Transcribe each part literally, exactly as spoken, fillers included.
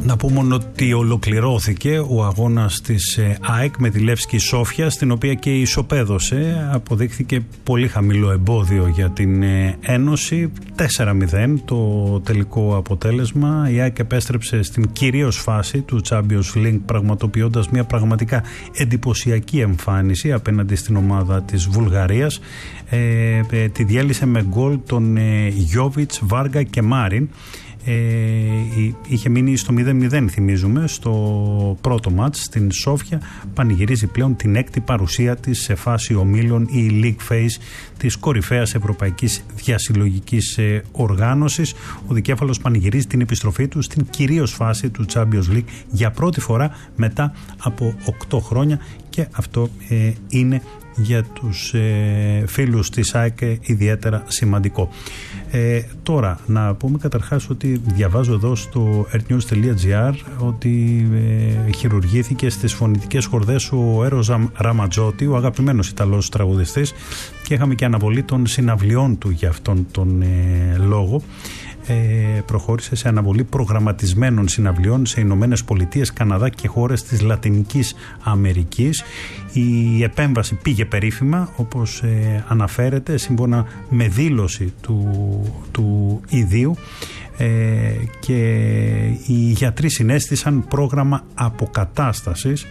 Να πούμε ότι ολοκληρώθηκε ο αγώνας της ΑΕΚ με τη Λεύσκη Σόφια, στην οποία και ισοπαίδωσε. Αποδείχθηκε πολύ χαμηλό εμπόδιο για την Ένωση. τέσσερα μηδέν το τελικό αποτέλεσμα. Η ΑΕΚ επέστρεψε στην κυρίως φάση του Champions League, πραγματοποιώντας μια πραγματικά εντυπωσιακή εμφάνιση απέναντι στην ομάδα της Βουλγαρίας. Ε, ε, τη διέλυσε με γκολ τον ε, Γιόβιτς, Βάργα και Μάριν. Ε, είχε μείνει στο μηδέν μηδέν, θυμίζουμε, στο πρώτο μάτς στην Σόφια. Πανηγυρίζει πλέον την έκτη παρουσία της σε φάση ομίλων η League Phase της κορυφαίας ευρωπαϊκής διασυλλογικής ε, οργάνωσης. Ο δικέφαλος πανηγυρίζει την επιστροφή του στην κυρίως φάση του Champions League για πρώτη φορά μετά από οκτώ χρόνια, και αυτό ε, είναι για τους ε, φίλους της ΑΕΚ ιδιαίτερα σημαντικό. Ε, τώρα να πούμε καταρχάς ότι διαβάζω εδώ στο earthnews τελεία gr ότι ε, χειρουργήθηκε στις φωνητικές χορδές ο Έρος Ραματζότη, ο αγαπημένος Ιταλός τραγουδιστής, και είχαμε και αναβολή των συναυλιών του για αυτόν τον ε, λόγο. Ε, προχώρησε σε αναβολή προγραμματισμένων συναυλιών σε Ηνωμένες Πολιτείες, Καναδά και χώρες της Λατινικής Αμερικής. Η επέμβαση πήγε περίφημα, όπως ε, αναφέρεται σύμφωνα με δήλωση του, του ιδίου, ε, και οι γιατροί συνέστησαν πρόγραμμα αποκατάστασης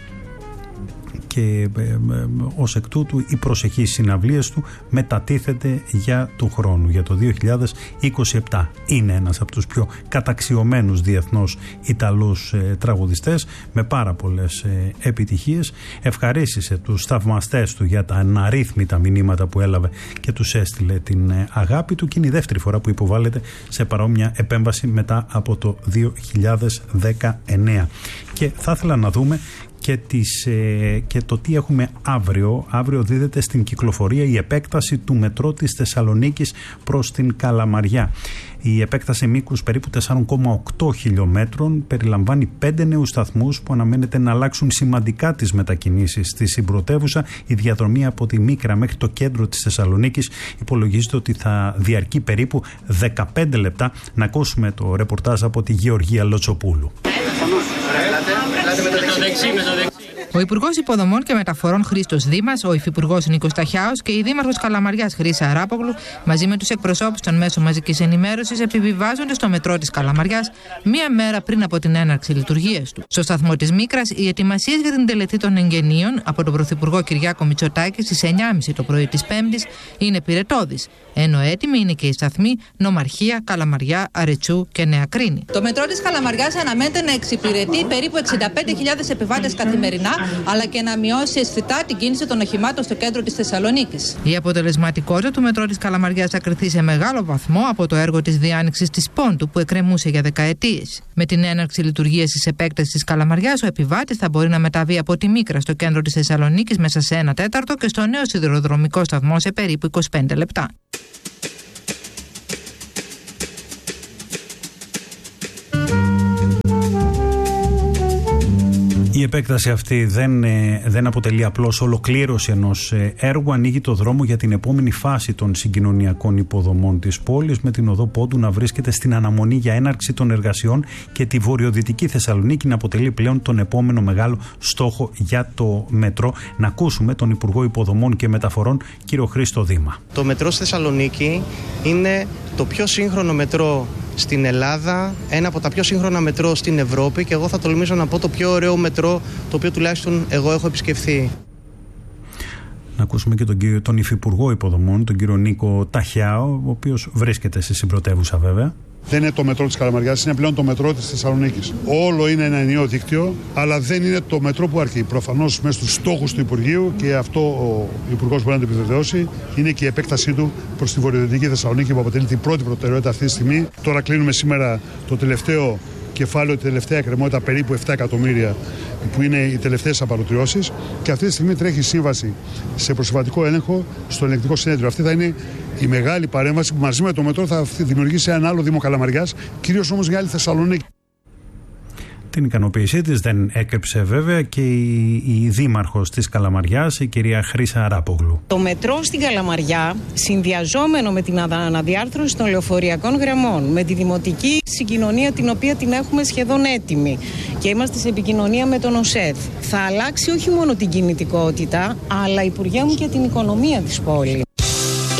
και ε, ε, ως εκ τούτου οι προσεχείς συναυλίες του μετατίθεται για του χρόνου, για το δύο χιλιάδες είκοσι επτά. Είναι ένας από τους πιο καταξιωμένους διεθνώς Ιταλούς ε, τραγουδιστές με πάρα πολλές ε, επιτυχίες. Ευχαρίστησε τους θαυμαστές του για τα αναρρύθμιτα μηνύματα που έλαβε και τους έστειλε την ε, αγάπη του, και είναι η δεύτερη φορά που υποβάλλεται σε παρόμοια επέμβαση μετά από το δύο χιλιάδες δεκαεννέα. Και θα ήθελα να δούμε Και, τις, ε, και το τι έχουμε αύριο. Αύριο δίδεται στην κυκλοφορία η επέκταση του μετρό της Θεσσαλονίκης προς την Καλαμαριά. Η επέκταση μήκους περίπου τέσσερα κόμμα οκτώ χιλιόμετρων περιλαμβάνει πέντε νέους σταθμούς που αναμένεται να αλλάξουν σημαντικά τις μετακινήσεις στη συμπρωτεύουσα. Η διαδρομή από τη Μίκρα μέχρι το κέντρο της Θεσσαλονίκης υπολογίζεται ότι θα διαρκεί περίπου δεκαπέντε λεπτά. Να ακούσουμε το ρεπορτάζ από τη Γεωργία Λοτσοπούλου. Ο Υπουργός Υποδομών και Μεταφορών Χρήστος Δήμας, ο Υφυπουργός Νίκος Ταχιάος και η Δήμαρχος Καλαμαριάς Χρύσα Αράπογλου, μαζί με τους εκπροσώπους των μέσων μαζικής ενημέρωσης, επιβιβάζονται στο μετρό της Καλαμαριάς μία μέρα πριν από την έναρξη λειτουργίας του. Στο σταθμό της Μίκρας, οι ετοιμασίες για την τελετή των εγγενείων από τον Πρωθυπουργό Κυριάκο Μητσοτάκη στις εννιά και μισή το πρωί της Πέμπτης είναι πυρετώδης, ενώ έτοιμοι είναι και οι σταθμοί Νομαρχία, Καλαμαριά, Αρετσού και Νέα Κρίνη. Το μετρό της Καλαμαριάς αναμένεται να εξυπηρετεί περίπου εξήντα πέντε χιλιάδες επιβάτες καθημερινά, αλλά και να μειώσει αισθητά την κίνηση των οχημάτων στο κέντρο της Θεσσαλονίκης. Η αποτελεσματικότητα του μετρό της Καλαμαριάς θα κριθεί σε μεγάλο βαθμό από το έργο της διάνοιξης της Πόντου που εκκρεμούσε για δεκαετίες. Με την έναρξη λειτουργίας της επέκτασης της Καλαμαριάς, ο επιβάτης θα μπορεί να μεταβεί από τη Μίκρα στο κέντρο της Θεσσαλονίκης μέσα σε ένα τέταρτο και στο νέο σιδηροδρομικό σταθμό σε περίπου είκοσι πέντε λεπτά. Η επέκταση αυτή δεν, δεν αποτελεί απλώς ολοκλήρωση ενός έργου, ανοίγει το δρόμο για την επόμενη φάση των συγκοινωνιακών υποδομών της πόλης, με την οδό Πόντου να βρίσκεται στην αναμονή για έναρξη των εργασιών και τη βορειοδυτική Θεσσαλονίκη να αποτελεί πλέον τον επόμενο μεγάλο στόχο για το μετρό. Να ακούσουμε τον Υπουργό Υποδομών και Μεταφορών, κύριο Χρήστο Δήμα. Το μετρό στη Θεσσαλονίκη είναι το πιο σύγχρονο μετρό στην Ελλάδα, ένα από τα πιο σύγχρονα μετρό στην Ευρώπη, και εγώ θα τολμήσω να πω το πιο ωραίο μετρό το οποίο τουλάχιστον εγώ έχω επισκεφθεί. Να ακούσουμε και τον, κύριο, τον Υφυπουργό Υποδομών, τον κύριο Νίκο Ταχιάο, ο οποίος βρίσκεται στη συμπρωτεύουσα βέβαια. Δεν είναι το μετρό της Καλαμαριάς, είναι πλέον το μετρό της Θεσσαλονίκης. Όλο είναι ένα ενιαίο δίκτυο, αλλά δεν είναι το μετρό που αρκεί. Προφανώς μέσα στους στόχους του Υπουργείου, και αυτό ο Υπουργός μπορεί να το επιβεβαιώσει, είναι και η επέκτασή του προς τη βορειοδυτική Θεσσαλονίκη, που αποτελεί την πρώτη προτεραιότητα αυτή τη στιγμή. Τώρα κλείνουμε σήμερα το τελευταίο κεφάλαιο, τη τελευταία εκκρεμότητα, περίπου επτά εκατομμύρια, που είναι οι τελευταίες απαλωτριώσεις, και αυτή τη στιγμή τρέχει σύμβαση σε προσυμβατικό έλεγχο στο ελεγκτικό συνέδριο. Αυτή θα είναι η μεγάλη παρέμβαση που μαζί με το μετρό θα δημιουργήσει ένα άλλο Δήμο Καλαμαριάς, κυρίως όμως για άλλη Θεσσαλονίκη. Την ικανοποίησή της δεν έκρυψε βέβαια και η, η δήμαρχος της Καλαμαριάς, η κυρία Χρύσα Αράπογλου. Το μετρό στην Καλαμαριά, συνδυαζόμενο με την αναδιάρθρωση των λεωφορειακών γραμμών, με τη δημοτική συγκοινωνία την οποία την έχουμε σχεδόν έτοιμη και είμαστε σε επικοινωνία με τον ΟΣΕΔ, θα αλλάξει όχι μόνο την κινητικότητα, αλλά Υπουργέ μου και την οικονομία της πόλης.